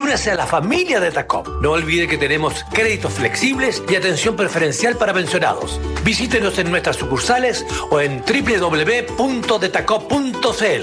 Únase a la familia de Tacop. No olvide que tenemos créditos flexibles y atención preferencial para pensionados. Visítenos en nuestras sucursales o en www.detacop.cl.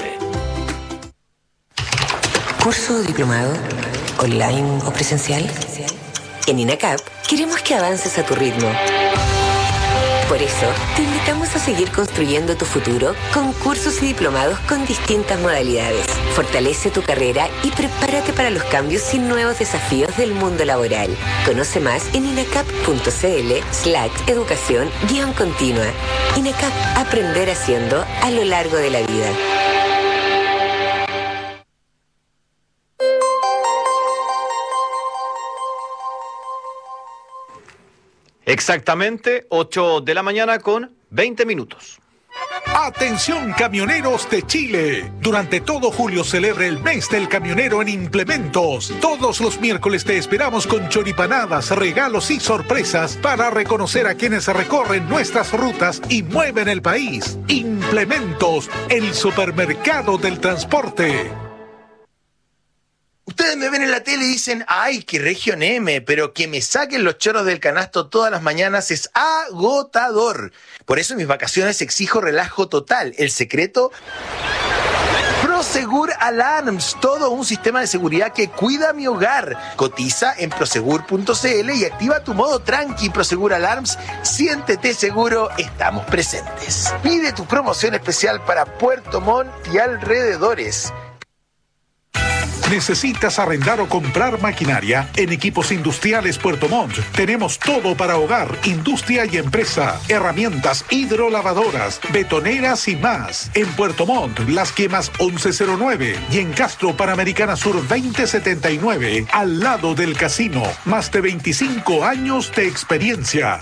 ¿Curso diplomado? ¿Online o presencial? En INACAP queremos que avances a tu ritmo. Por eso, te invitamos a seguir construyendo tu futuro con cursos y diplomados con distintas modalidades. Fortalece tu carrera y prepárate para los cambios y nuevos desafíos del mundo laboral. Conoce más en inacap.cl/educación-continua. INACAP, aprender haciendo a lo largo de la vida. Exactamente 8 de la mañana con 20 minutos. Atención camioneros de Chile. Durante todo julio celebre el mes del camionero en Implementos. Todos los miércoles te esperamos con choripanadas, regalos y sorpresas para reconocer a quienes recorren nuestras rutas y mueven el país. Implementos, el supermercado del transporte. Ustedes me ven en la tele y dicen, ¡ay, qué región M! Pero que me saquen los choros del canasto todas las mañanas es agotador. Por eso en mis vacaciones exijo relajo total. El secreto, Prosegur Alarms, todo un sistema de seguridad que cuida mi hogar. Cotiza en prosegur.cl y activa tu modo tranqui. Prosegur Alarms, siéntete seguro, estamos presentes. Pide tu promoción especial para Puerto Montt y alrededores. ¿Necesitas arrendar o comprar maquinaria? En Equipos Industriales Puerto Montt tenemos todo para hogar, industria y empresa. Herramientas hidrolavadoras, betoneras y más. En Puerto Montt, Las Quemas 1109 y en Castro Panamericana Sur 2079, al lado del casino. Más de 25 años de experiencia.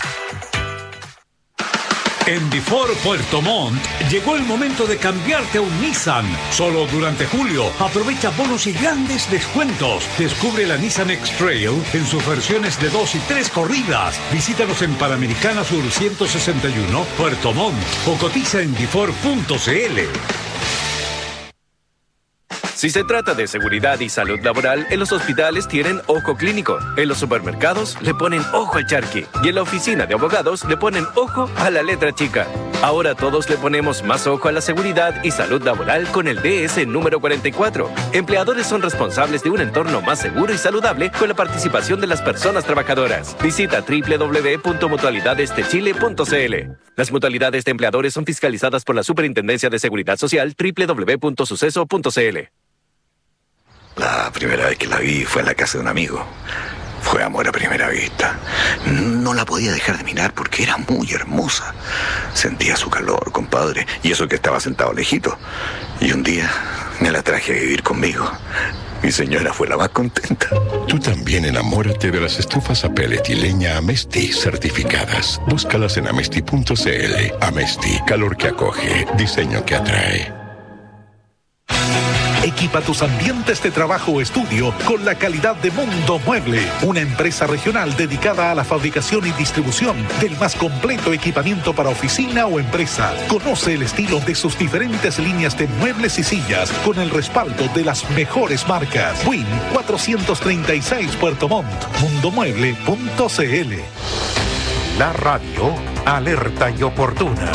En Difor Puerto Montt llegó el momento de cambiarte a un Nissan. Solo durante julio aprovecha bonos y grandes descuentos. Descubre la Nissan X-Trail en sus versiones de 2 y 3 corridas. Visítanos en Panamericana Sur 161, Puerto Montt o cotiza en difor.cl. Si se trata de seguridad y salud laboral, en los hospitales tienen ojo clínico, en los supermercados le ponen ojo al charqui y en la oficina de abogados le ponen ojo a la letra chica. Ahora todos le ponemos más ojo a la seguridad y salud laboral con el DS número 44. Empleadores son responsables de un entorno más seguro y saludable con la participación de las personas trabajadoras. Visita www.mutualidadesdechile.cl. Las mutualidades de empleadores son fiscalizadas por la Superintendencia de Seguridad Social www.suceso.cl. La primera vez que la vi fue en la casa de un amigo. Fue amor a primera vista. No la podía dejar de mirar porque era muy hermosa. Sentía su calor, compadre, y eso que estaba sentado lejito. Y un día me la traje a vivir conmigo. Mi señora fue la más contenta. Tú también enamórate de las estufas a pellet y leña Amesti certificadas. Búscalas en amesti.cl. Amesti, calor que acoge, diseño que atrae. Equipa tus ambientes de trabajo o estudio con la calidad de Mundo Mueble, una empresa regional dedicada a la fabricación y distribución del más completo equipamiento para oficina o empresa. Conoce el estilo de sus diferentes líneas de muebles y sillas con el respaldo de las mejores marcas. Win 436 Puerto Montt, mundomueble.cl. La radio alerta y oportuna.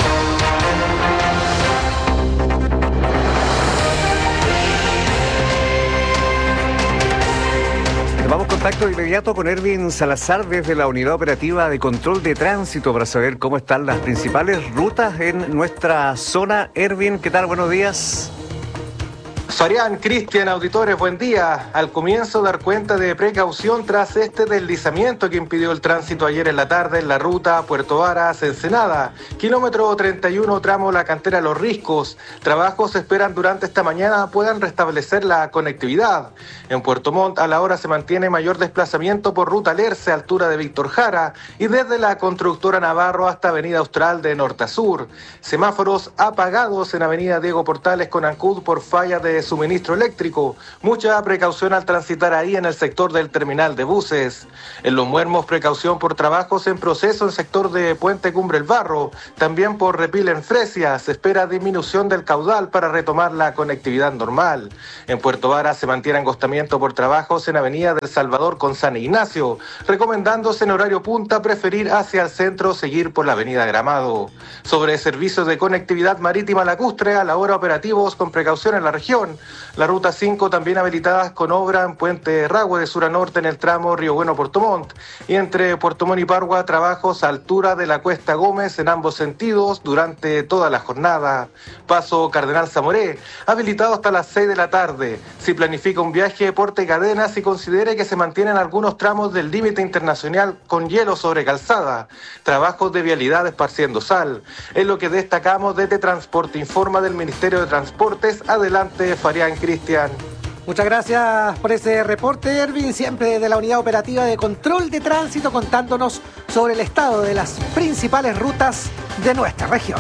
Vamos contacto de inmediato con Erwin Salazar desde la Unidad Operativa de Control de Tránsito para saber cómo están las principales rutas en nuestra zona. Erwin, ¿qué tal? Buenos días. Fabián, Cristian, auditores, buen día. Al comienzo dar cuenta de precaución tras este deslizamiento que impidió el tránsito ayer en la tarde en la ruta Puerto Varas, Ensenada. Kilómetro 31, tramo La Cantera Los Riscos. Trabajos se esperan durante esta mañana puedan restablecer la conectividad. En Puerto Montt a la hora se mantiene mayor desplazamiento por ruta Lerce, altura de Víctor Jara, y desde la constructora Navarro hasta Avenida Austral de norte a sur. Semáforos apagados en Avenida Diego Portales con Ancud por falla de de suministro eléctrico. Mucha precaución al transitar ahí en el sector del terminal de buses. En Los Muermos, precaución por trabajos en proceso en sector de Puente Cumbre El Barro. También por Repil en Fresia. Se espera disminución del caudal para retomar la conectividad normal. En Puerto Vara se mantiene angostamiento por trabajos en Avenida del Salvador con San Ignacio, recomendándose en horario punta preferir hacia el centro, seguir por la Avenida Gramado. Sobre servicios de conectividad marítima lacustre, a la hora operativos con precaución en la región. La ruta 5 también habilitadas con obra en Puente Rahue de sur a norte en el tramo Río Bueno-Puerto Montt. Y entre Puerto Montt y Pargua, trabajos a altura de la Cuesta Gómez en ambos sentidos durante toda la jornada. Paso Cardenal Zamoré, habilitado hasta las 6 de la tarde. Si planifica un viaje, porte cadenas y considere que se mantienen algunos tramos del límite internacional con hielo sobre calzada. Trabajos de vialidad esparciendo sal. Es lo que destacamos desde Transporte Informa del Ministerio de Transportes. Adelante, Farián Cristian. Muchas gracias por ese reporte, Erwin, siempre de la Unidad Operativa de Control de Tránsito, contándonos sobre el estado de las principales rutas de nuestra región.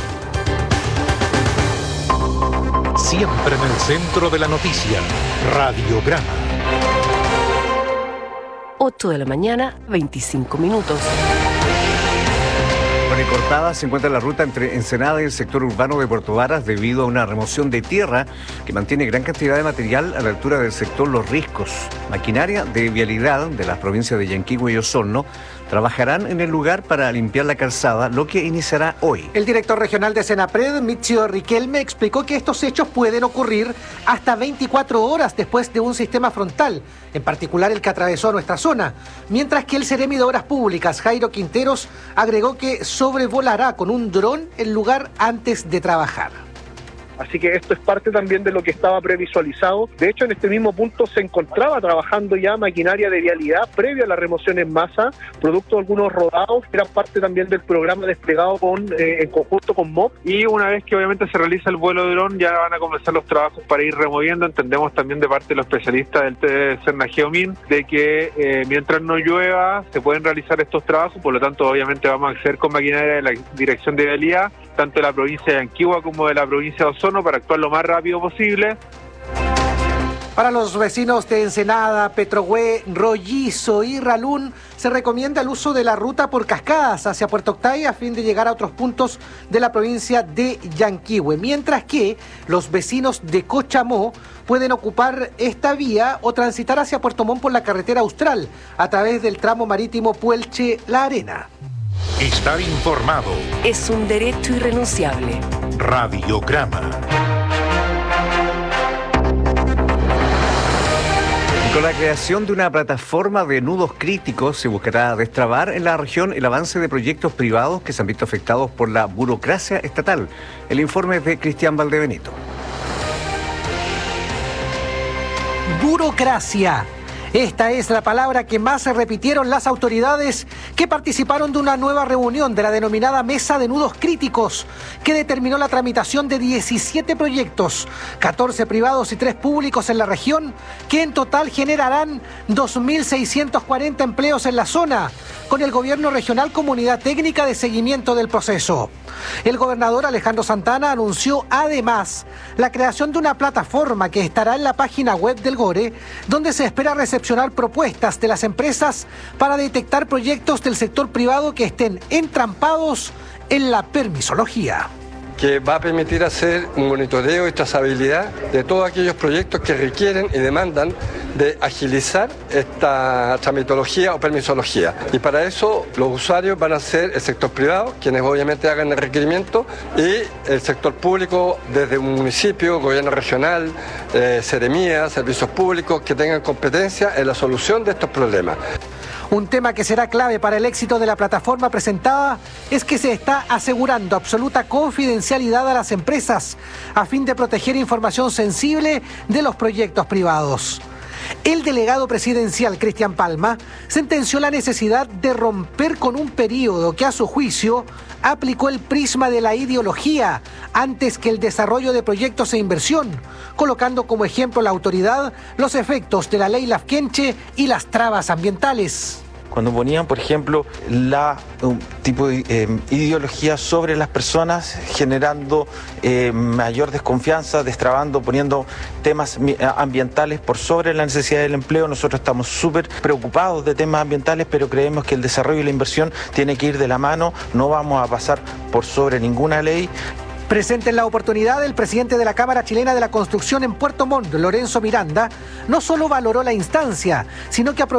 Siempre en el centro de la noticia, Radiograma. 8 de la mañana, 25 minutos. Bueno, y cortada se encuentra la ruta entre Ensenada y el sector urbano de Puerto Varas debido a una remoción de tierra que mantiene gran cantidad de material a la altura del sector Los Riscos. Maquinaria de vialidad de las provincias de Yanquihue y Osorno trabajarán en el lugar para limpiar la calzada, lo que iniciará hoy. El director regional de Senapred, Michio Riquelme, explicó que estos hechos pueden ocurrir hasta 24 horas después de un sistema frontal, en particular el que atravesó nuestra zona, mientras que el Seremi de Obras Públicas, Jairo Quinteros, agregó que sobrevolará con un dron el lugar antes de trabajar. Así que esto es parte también de lo que estaba previsualizado. De hecho, en este mismo punto se encontraba trabajando ya maquinaria de vialidad previo a la remoción en masa, producto de algunos rodados, que eran parte también del programa desplegado en conjunto con MOP. Y una vez que obviamente se realiza el vuelo de dron, ya van a comenzar los trabajos para ir removiendo. Entendemos también de parte de los especialistas del Cerna Geomin de que mientras no llueva se pueden realizar estos trabajos, por lo tanto obviamente vamos a acceder con maquinaria de la Dirección de Vialidad, tanto de la provincia de Yanquihue como de la provincia de Osorno, para actuar lo más rápido posible. Para los vecinos de Ensenada, Petrohue, Rollizo y Ralún, se recomienda el uso de la ruta por cascadas hacia Puerto Octay a fin de llegar a otros puntos de la provincia de Yanquihue, mientras que los vecinos de Cochamó pueden ocupar esta vía o transitar hacia Puerto Montt por la carretera austral a través del tramo marítimo Puelche-La Arena. Estar informado es un derecho irrenunciable. Radiograma. Con la creación de una plataforma de nudos críticos se buscará destrabar en la región el avance de proyectos privados que se han visto afectados por la burocracia estatal. El informe es de Cristian Valdebenito. Burocracia. Esta es la palabra que más se repitieron las autoridades que participaron de una nueva reunión de la denominada Mesa de Nudos Críticos, que determinó la tramitación de 17 proyectos, 14 privados y 3 públicos en la región, que en total generarán 2.640 empleos en la zona, con el gobierno regional como unidad técnica de seguimiento del proceso. El gobernador Alejandro Santana anunció además la creación de una plataforma que estará en la página web del GORE, donde se espera recepcionar propuestas de las empresas para detectar proyectos del sector privado que estén entrampados en la permisología, que va a permitir hacer un monitoreo y trazabilidad de todos aquellos proyectos que requieren y demandan de agilizar esta tramitología o permisología. Y para eso los usuarios van a ser el sector privado, quienes obviamente hagan el requerimiento, y el sector público desde un municipio, gobierno regional, seremía, servicios públicos que tengan competencia en la solución de estos problemas. Un tema que será clave para el éxito de la plataforma presentada es que se está asegurando absoluta confidencialidad a las empresas a fin de proteger información sensible de los proyectos privados. El delegado presidencial Cristian Palma sentenció la necesidad de romper con un periodo que a su juicio aplicó el prisma de la ideología antes que el desarrollo de proyectos e inversión, colocando como ejemplo la autoridad los efectos de la ley Lafkenche y las trabas ambientales. cuando ponían, por ejemplo, un tipo de ideología sobre las personas, generando mayor desconfianza, destrabando, poniendo temas ambientales por sobre la necesidad del empleo. Nosotros estamos súper preocupados de temas ambientales, pero creemos que el desarrollo y la inversión tiene que ir de la mano. No vamos a pasar por sobre ninguna ley. Presente en la oportunidad, el presidente de la Cámara Chilena de la Construcción en Puerto Montt, Lorenzo Miranda, no solo valoró la instancia, sino que